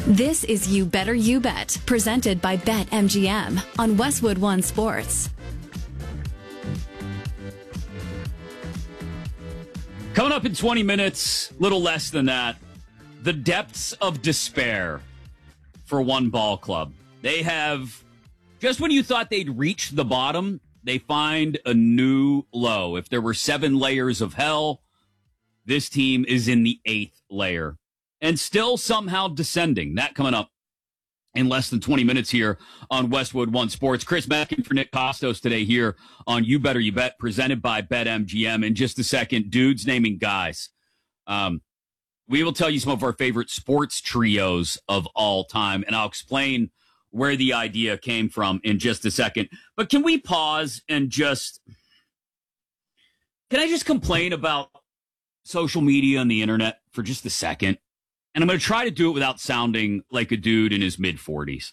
This is You Better You Bet, presented by BetMGM on Westwood One Sports. Coming up in 20 minutes, little less than that, the depths of despair for one ball club. They have, just when you thought they'd reached the bottom, they find a new low. If there were 7 layers of hell, this team is in the 8th layer and still somehow descending. That coming up in less than 20 minutes here on Westwood One Sports. Chris Mackin for Nick Costos today here on You Better You Bet, presented by BetMGM. In just a second, dudes naming guys. We will tell you some of our favorite sports trios of all time, and I'll explain where the idea came from in just a second. But can we pause and can I just complain about social media and the internet for just a second? And I'm going to try to do it without sounding like a dude in his mid-40s.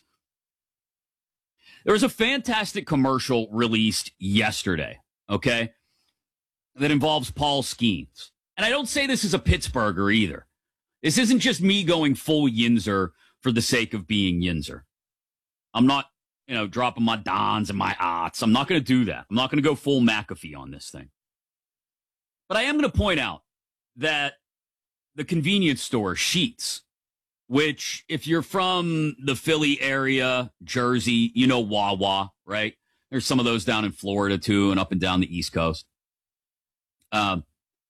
There was a fantastic commercial released yesterday, okay, that involves Paul Skeens. And I don't say this as a Pittsburgher either. This isn't just me going full Yinzer for the sake of being Yinzer. I'm not, dropping my dons and my aughts. I'm not going to do that. I'm not going to go full McAfee on this thing. But I am going to point out that the convenience store, Sheetz, which if you're from the Philly area, Jersey, you know Wawa, right? There's some of those down in Florida, too, and up and down the East Coast. The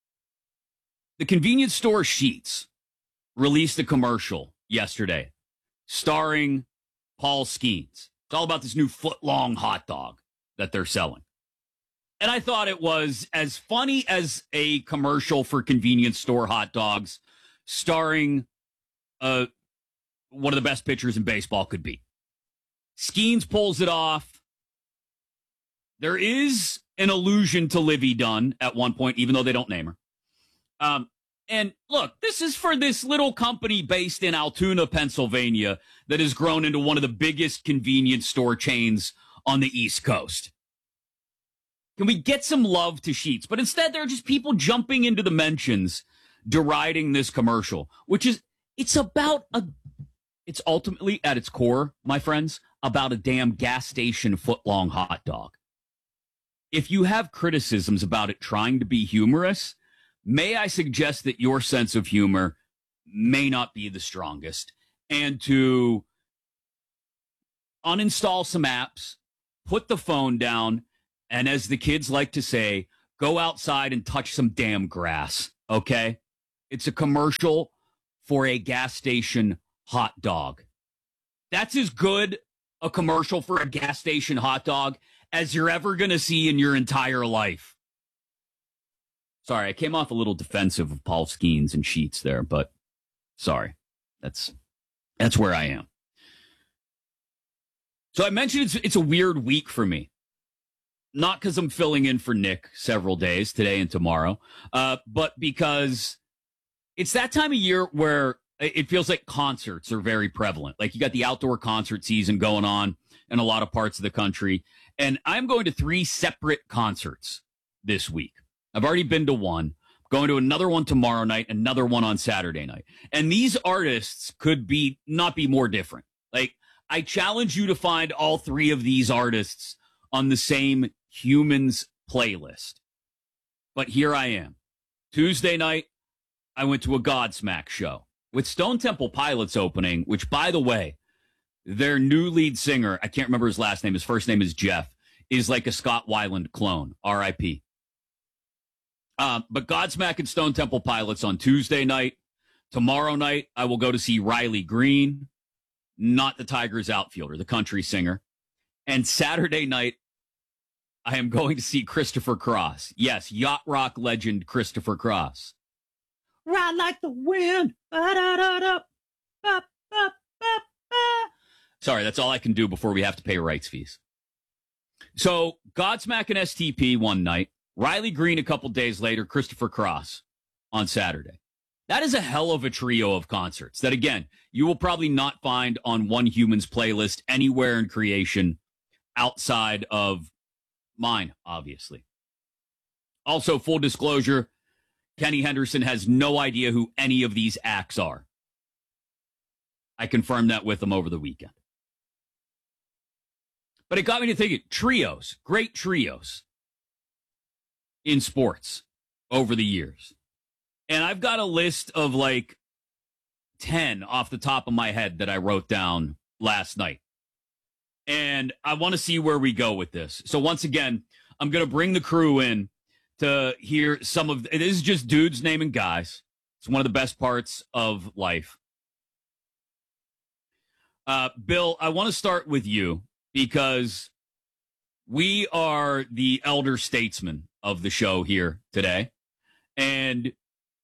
convenience store, Sheetz, released a commercial yesterday starring Paul Skeens. It's all about this new foot-long hot dog that they're selling. And I thought it was as funny as a commercial for convenience store hot dogs starring one of the best pitchers in baseball could be. Skeens pulls it off. There is an allusion to Livy Dunn at one point, even though they don't name her. And look, this is for this little company based in Altoona, Pennsylvania, that has grown into one of the biggest convenience store chains on the East Coast. Can we get some love to Sheetz? But instead, there are just people jumping into the mentions, deriding this commercial, which is, it's ultimately at its core, my friends, about a damn gas station foot-long hot dog. If you have criticisms about it trying to be humorous, may I suggest that your sense of humor may not be the strongest, and to uninstall some apps, put the phone down, and as the kids like to say, go outside and touch some damn grass, okay? It's a commercial for a gas station hot dog. That's as good a commercial for a gas station hot dog as you're ever going to see in your entire life. Sorry, I came off a little defensive of Paul Skeens and Sheetz there, but sorry. That's where I am. So I mentioned it's a weird week for me. Not because I'm filling in for Nick several days, today and tomorrow, but because it's that time of year where it feels like concerts are very prevalent. Like you got the outdoor concert season going on in a lot of parts of the country. And I'm going to 3 separate concerts this week. I've already been to one, going to another one tomorrow night, another one on Saturday night. And these artists could not be more different. Like, I challenge you to find all 3 of these artists on the same Humans playlist. But here I am. Tuesday night, I went to a Godsmack show with Stone Temple Pilots opening, which, by the way, their new lead singer, I can't remember his last name, his first name is Jeff, is like a Scott Weiland clone, R.I.P. But Godsmack and Stone Temple Pilots on Tuesday night. Tomorrow night, I will go to see Riley Green, not the Tigers outfielder, the country singer. And Saturday night, I am going to see Christopher Cross. Yes, yacht rock legend Christopher Cross. Ride like the wind. Sorry, that's all I can do before we have to pay rights fees. So, Godsmack and STP one night, Riley Green a couple days later, Christopher Cross on Saturday. That is a hell of a trio of concerts that, again, you will probably not find on One Human's playlist anywhere in creation outside of mine, obviously. Also, full disclosure, Kenny Henderson has no idea who any of these acts are. I confirmed that with him over the weekend. But it got me to thinking, trios, great trios in sports over the years. And I've got a list of like 10 off the top of my head that I wrote down last night. And I want to see where we go with this. So once again, I'm going to bring the crew in to hear some of it. Is just dudes naming guys. It's one of the best parts of life. Bill, I want to start with you because we are the elder statesmen of the show here today. And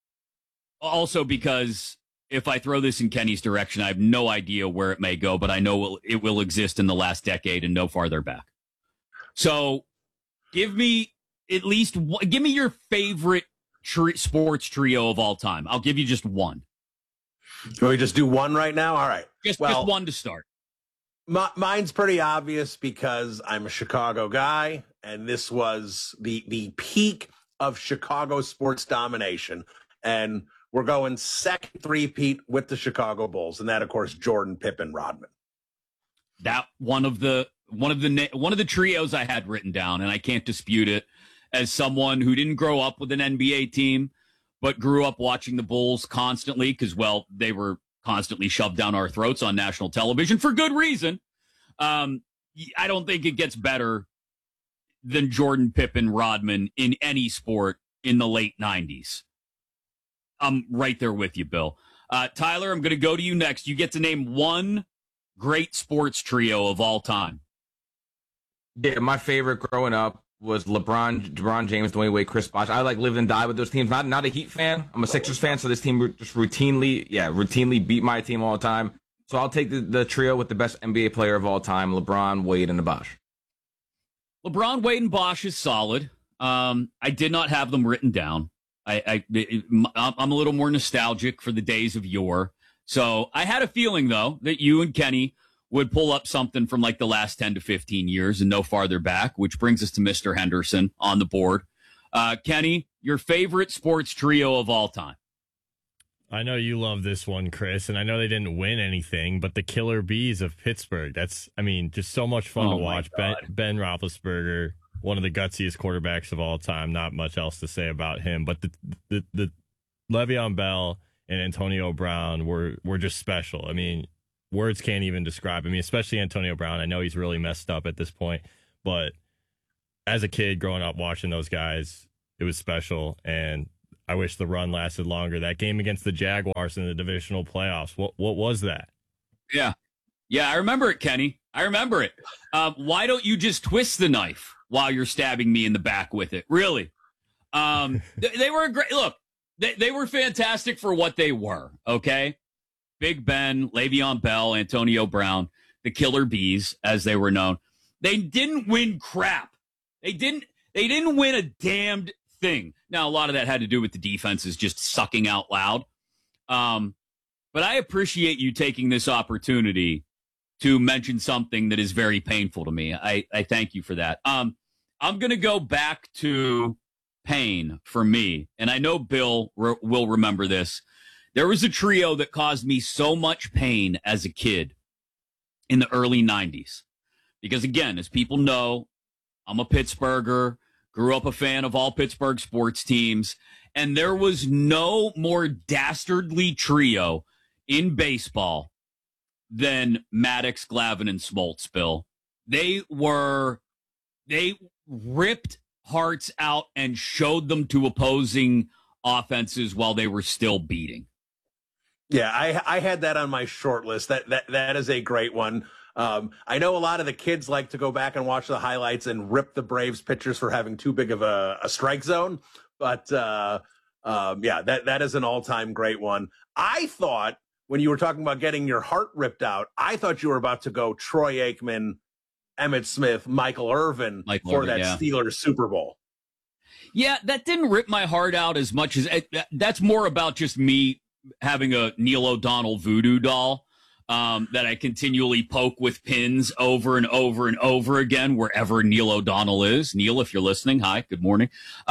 also because if I throw this in Kenny's direction, I have no idea where it may go, but I know it will exist in the last decade and no farther back. So give me your favorite sports trio of all time. I'll give you just one. Can we just do one right now? All right. Just one to start. Mine's pretty obvious because I'm a Chicago guy, and this was the peak of Chicago sports domination. And we're going second three-peat with the Chicago Bulls, and that, of course, Jordan, Pippen, Rodman. That one of the trios I had written down, and I can't dispute it. As someone who didn't grow up with an NBA team, but grew up watching the Bulls constantly because, well, they were constantly shoved down our throats on national television for good reason. I don't think it gets better than Jordan, Pippen, Rodman in any sport in the late 90s. I'm right there with you, Bill. Tyler, I'm going to go to you next. You get to name one great sports trio of all time. Yeah, my favorite growing up was LeBron James, Dwayne Wade, Chris Bosh. I lived and died with those teams. Not a Heat fan. I'm a Sixers fan, so this team just routinely beat my team all the time. So I'll take the trio with the best NBA player of all time, LeBron, Wade, and Bosh. LeBron, Wade, and Bosh is solid. I did not have them written down. I'm a little more nostalgic for the days of yore. So I had a feeling, though, that you and Kenny would pull up something from like the last 10 to 15 years and no farther back, which brings us to Mr. Henderson on the board. Kenny, your favorite sports trio of all time? I know you love this one, Chris, and I know they didn't win anything, but the Killer Bees of Pittsburgh. That's, just so much fun to watch. Ben Roethlisberger, one of the gutsiest quarterbacks of all time. Not much else to say about him, but the Le'Veon Bell and Antonio Brown were just special. Words can't even describe. Especially Antonio Brown. I know he's really messed up at this point, but as a kid growing up watching those guys, it was special, and I wish the run lasted longer. That game against the Jaguars in the divisional playoffs, what was that? Yeah, I remember it, Kenny. I remember it. Why don't you just twist the knife while you're stabbing me in the back with it? Really? They were a great look. They were fantastic for what they were. Okay. Big Ben, Le'Veon Bell, Antonio Brown, the Killer Bees, as they were known. They didn't win crap. They didn't win a damned thing. Now, a lot of that had to do with the defenses just sucking out loud. But I appreciate you taking this opportunity to mention something that is very painful to me. I thank you for that. I'm going to go back to pain for me, and I know Bill will remember this. There was a trio that caused me so much pain as a kid in the early 90s. Because, again, as people know, I'm a Pittsburgher, grew up a fan of all Pittsburgh sports teams, and there was no more dastardly trio in baseball than Maddox, Glavine, and Smoltz, Bill. They ripped hearts out and showed them to opposing offenses while they were still beating. Yeah, I had that on my short list. That is a great one. I know a lot of the kids like to go back and watch the highlights and rip the Braves pitchers for having too big of a strike zone. But that is an all-time great one. I thought when you were talking about getting your heart ripped out, I thought you were about to go Troy Aikman, Emmitt Smith, Michael Irvin for that Steelers Super Bowl. Yeah, that didn't rip my heart out as much as that's more about just me having a Neil O'Donnell voodoo doll that I continually poke with pins over and over and over again wherever Neil O'Donnell is. Neil, if you're listening, hi, good morning.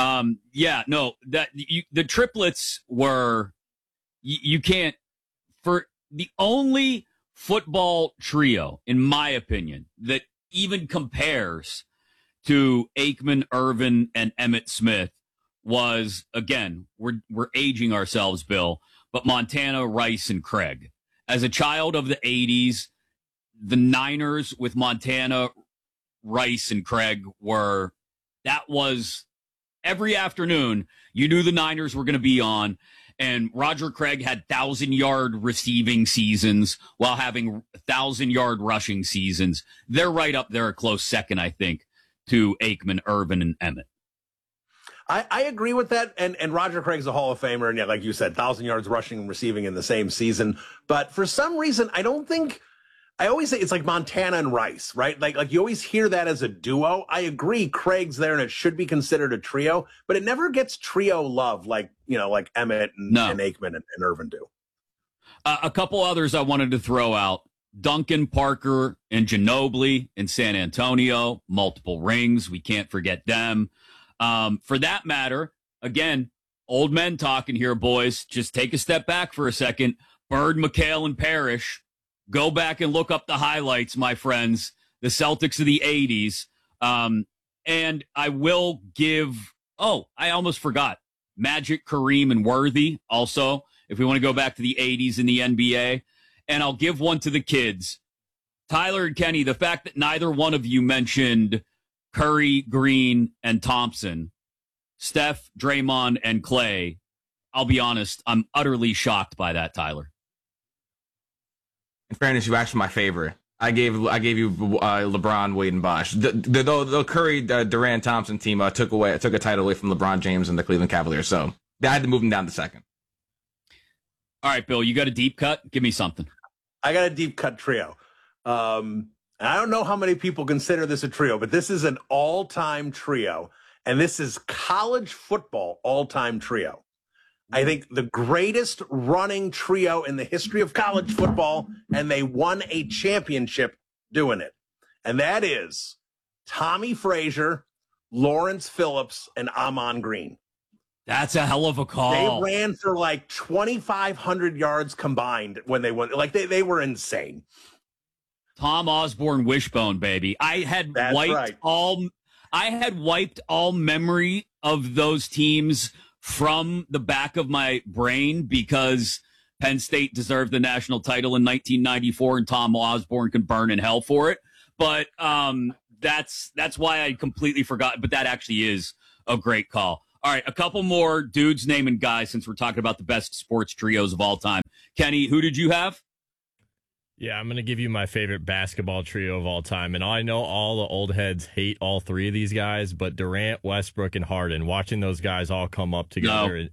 The triplets were you can't. For the only football trio, in my opinion, that even compares to Aikman, Irvin, and Emmitt Smith was, again, we're aging ourselves, Bill, but Montana, Rice, and Craig. As a child of the 80s, the Niners with Montana, Rice, and Craig that was every afternoon. You knew the Niners were going to be on, and Roger Craig had 1,000-yard receiving seasons while having 1,000-yard rushing seasons. They're right up there, a close second, I think, to Aikman, Irvin, and Emmitt. I agree with that. And Roger Craig's a Hall of Famer. And yeah, like you said, 1,000 yards rushing and receiving in the same season. But for some reason, I always say it's like Montana and Rice, right? Like you always hear that as a duo. I agree. Craig's there and it should be considered a trio, but it never gets trio love like Emmitt and Aikman and Irvin do. A couple others I wanted to throw out. Duncan, Parker, and Ginobili in San Antonio, multiple rings. We can't forget them. For that matter, again, old men talking here, boys. Just take a step back for a second. Bird, McHale, and Parrish. Go back and look up the highlights, my friends. The Celtics of the 80s. And I will give, I almost forgot. Magic, Kareem, and Worthy also, if we want to go back to the 80s in the NBA. And I'll give one to the kids. Tyler and Kenny, the fact that neither one of you mentioned Curry, Green, and Thompson, Steph, Draymond, and Clay, I'll be honest, I'm utterly shocked by that, Tyler. In fairness, you're actually my favorite. I gave you LeBron, Wade, and Bosh. The Curry, Durant, Thompson team took a title away from LeBron James and the Cleveland Cavaliers, so they had to move them down to second. All right, Bill, you got a deep cut? Give me something. I got a deep cut trio. I don't know how many people consider this a trio, but this is an all-time trio, and this is college football all-time trio. I think the greatest running trio in the history of college football, and they won a championship doing it. And that is Tommy Frazier, Lawrence Phillips, and Ahman Green. That's a hell of a call. They ran for like 2,500 yards combined when they went. Like they were insane. Tom Osborne wishbone, baby. I had wiped all memory of those teams from the back of my brain because Penn State deserved the national title in 1994 and Tom Osborne can burn in hell for it. But that's why I completely forgot. But that actually is a great call. All right, a couple more dudes naming guys since we're talking about the best sports trios of all time. Kenny, who did you have? Yeah, I'm going to give you my favorite basketball trio of all time. And I know all the old heads hate all three of these guys, but Durant, Westbrook, and Harden, watching those guys all come up together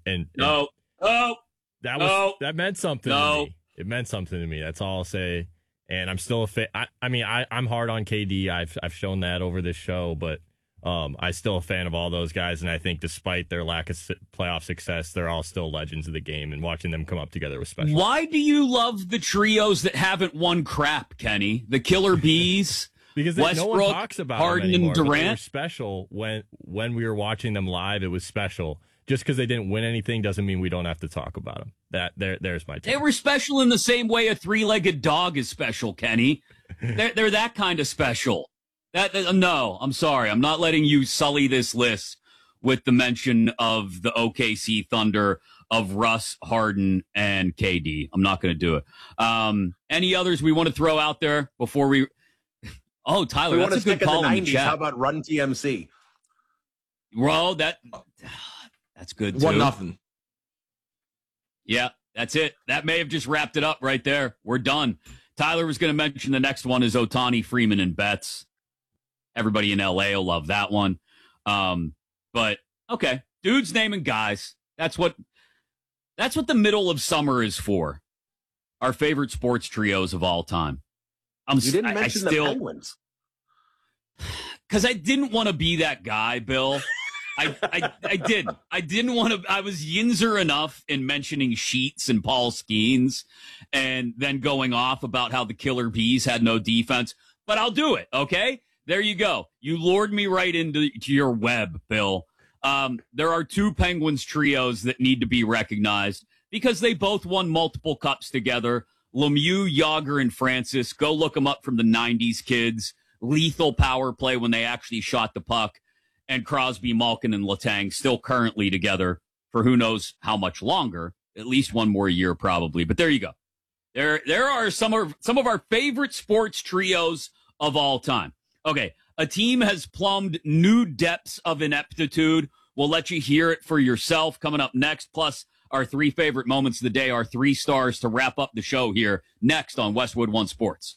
that meant something to me. It meant something to me. That's all I'll say. And I'm still a fan. I'm hard on KD. I've shown that over this show, but I'm still a fan of all those guys, and I think despite their lack of playoff success, they're all still legends of the game, and watching them come up together was special. Why do you love the trios that haven't won crap, Kenny? The Killer Bees? Because Westbrook, no one talks about Harden, them anymore, and Durant? They were special when we were watching them live. It was special. Just because they didn't win anything doesn't mean we don't have to talk about them. There's my take. They were special in the same way a three-legged dog is special, Kenny. They're that kind of special. No, I'm sorry. I'm not letting you sully this list with the mention of the OKC Thunder of Russ, Harden, and KD. I'm not going to do it. Any others we want to throw out there before we... Oh, Tyler, that's a good call in the chat. How about Run TMC? Well, that's good, too. 1-0. Yeah, that's it. That may have just wrapped it up right there. We're done. Tyler was going to mention the next one is Ohtani, Freeman, and Betts. Everybody in LA will love that one. But okay, dudes naming guys. That's what the middle of summer is for. Our favorite sports trios of all time. You didn't mention the Penguins. Because I didn't want to be that guy, Bill. I didn't. I didn't want to. I was yinzer enough in mentioning Sheets and Paul Skeens and then going off about how the Killer Bees had no defense. But I'll do it, okay? There you go. You lured me right into your web, Bill. There are two Penguins trios that need to be recognized because they both won multiple cups together. Lemieux, Yager, and Francis. Go look them up from the 90s, kids. Lethal power play when they actually shot the puck. And Crosby, Malkin, and Letang still currently together for who knows how much longer. At least one more year, probably. But there you go. There are some of our favorite sports trios of all time. Okay, a team has plumbed new depths of ineptitude. We'll let you hear it for yourself coming up next. Plus, our 3 favorite moments of the day, our 3 stars to wrap up the show here next on Westwood One Sports.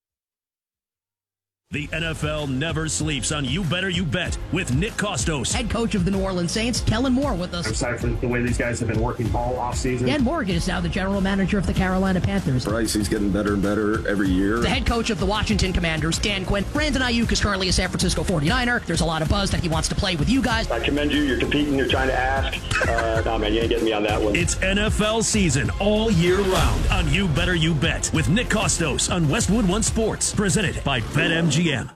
The NFL never sleeps on You Better You Bet with Nick Kostos. Head coach of the New Orleans Saints, Kellen Moore, with us. Aside from the way these guys have been working all offseason. Dan Morgan is now the general manager of the Carolina Panthers. Bryce, he's getting better and better every year. The head coach of the Washington Commanders, Dan Quinn. Brandon Ayuk is currently a San Francisco 49er. There's a lot of buzz that he wants to play with you guys. I commend you. You're competing. You're trying to ask. No, man, you ain't getting me on that one. It's NFL season all year round on You Better You Bet with Nick Kostos on Westwood One Sports. Presented by BetMGM.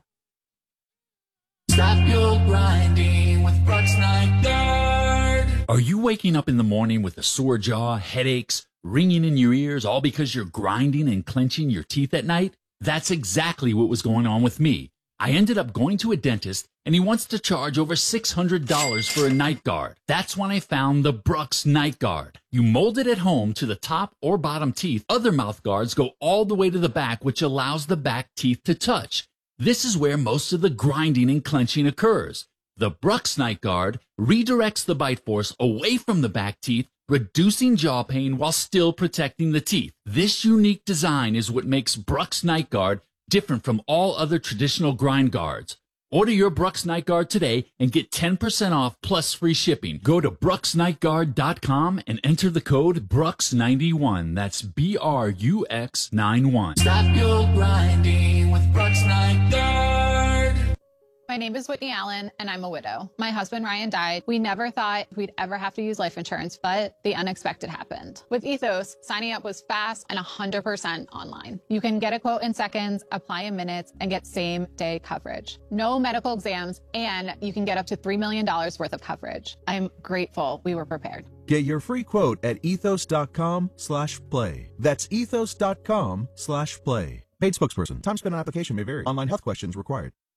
Stop your grinding with Brooks Nygaard. Are you waking up in the morning with a sore jaw, headaches, ringing in your ears, all because you're grinding and clenching your teeth at night? That's exactly what was going on with me. I ended up going to a dentist, and he wants to charge over $600 for a night guard. That's when I found the Brooks Night Guard. You mold it at home to the top or bottom teeth. Other mouth guards go all the way to the back, which allows the back teeth to touch. This is where most of the grinding and clenching occurs. The Brooks Night Guard redirects the bite force away from the back teeth, reducing jaw pain while still protecting the teeth. This unique design is what makes Brooks Night Guard different from all other traditional grind guards. Order your Brooks Night Guard today and get 10% off plus free shipping. Go to brooksnightguard.com and enter the code BROOKS91. That's BRUX91. Stop your grinding with Brooks Nygaard. My name is Whitney Allen, and I'm a widow. My husband, Ryan, died. We never thought we'd ever have to use life insurance, but the unexpected happened. With Ethos, signing up was fast and 100% online. You can get a quote in seconds, apply in minutes, and get same-day coverage. No medical exams, and you can get up to $3 million worth of coverage. I'm grateful we were prepared. Get your free quote at ethos.com/play. That's ethos.com/play. Paid spokesperson. Time spent on application may vary. Online health questions required.